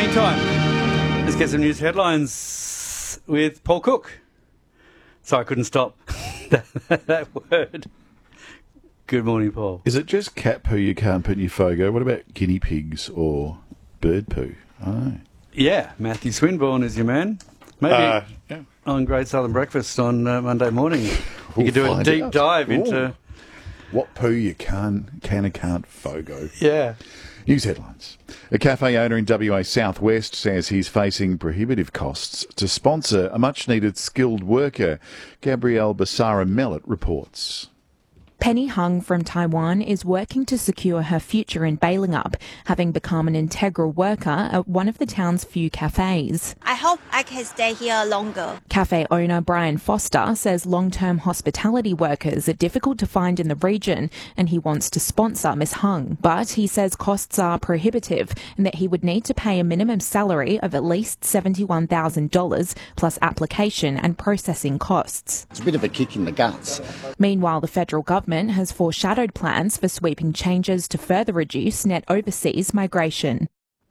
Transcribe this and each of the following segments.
meantime, let's get some news headlines with Paul Cook. Sorry, I couldn't stop that word. Good morning, Paul. Is it just cat poo you can't put in your Fogo? What about guinea pigs or bird poo? Oh. Yeah, Matthew Swinburne is your man. Maybe on Great Southern Breakfast on Monday morning. You could do a deep dive into what poo you can and can't Fogo. Yeah. News headlines. A cafe owner in WA Southwest says he's facing prohibitive costs to sponsor a much-needed skilled worker. Gabrielle Basara-Mellett reports. Penny Hung from Taiwan is working to secure her future in Balingup, having become an integral worker at one of the town's few cafes. I hope I can stay here longer. Cafe owner Brian Foster says long-term hospitality workers are difficult to find in the region and he wants to sponsor Miss Hung. But he says costs are prohibitive and that he would need to pay a minimum salary of at least $71,000 plus application and processing costs. It's a bit of a kick in the guts. Meanwhile, the federal government has foreshadowed plans for sweeping changes to further reduce net overseas migration.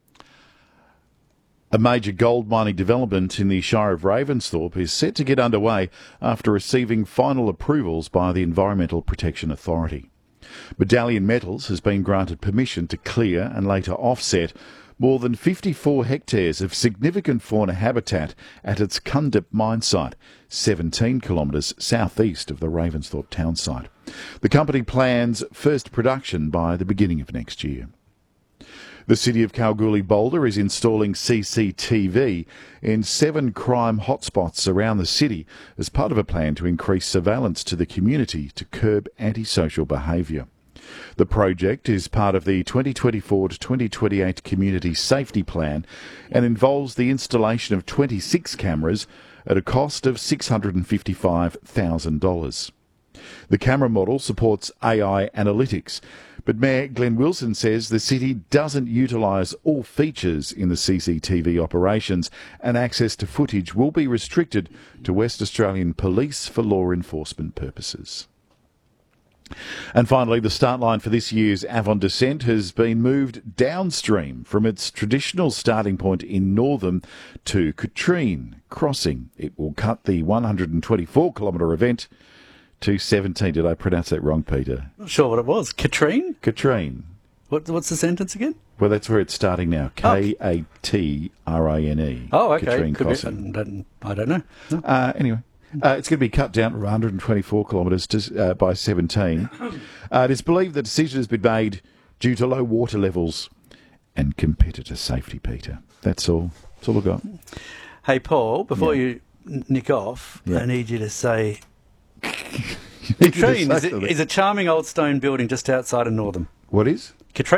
A major gold mining development in the Shire of Ravensthorpe is set to get underway after receiving final approvals by the Environmental Protection Authority. Medallion Metals has been granted permission to clear and later offset more than 54 hectares of significant fauna habitat at its Cundip mine site, 17 kilometres southeast of the Ravensthorpe town site. The company plans first production by the beginning of next year. The city of Kalgoorlie-Boulder is installing CCTV in 7 crime hotspots around the city as part of a plan to increase surveillance to the community to curb antisocial behaviour. The project is part of the 2024 to 2028 Community Safety Plan and involves the installation of 26 cameras at a cost of $655,000. The camera model supports AI analytics, but Mayor Glenn Wilson says the city doesn't utilise all features in the CCTV operations and access to footage will be restricted to West Australian Police for law enforcement purposes. And finally, the start line for this year's Avon Descent has been moved downstream from its traditional starting point in Northam to Katrine Crossing. It will cut the 124-kilometre event to 17. Did I pronounce that wrong, Peter? Not sure what it was. Katrine? Katrine. What's the sentence again? Well, that's where it's starting now. Katrine. Oh, okay. Katrine Could Crossing. I don't know. No. Anyway. It's going to be cut down to 124 kilometres by 17. It is believed the decision has been made due to low water levels and competitor safety, Peter. That's all. That's all I've got. Hey, Paul, before you nick off, I need you to say... Katrine is a charming old stone building just outside of Northam. What is?